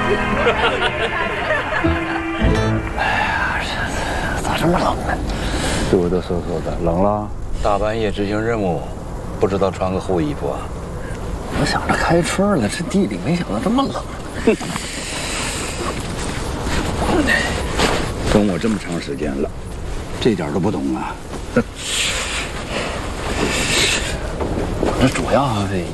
哎呀，咋这么冷呢？哆哆嗦嗦的，冷了。 大半夜执行任务，不知道穿个厚衣服啊？ 我想着开春了，这地里没想到这么冷。跟我这么长时间了，这点都不懂啊！这主要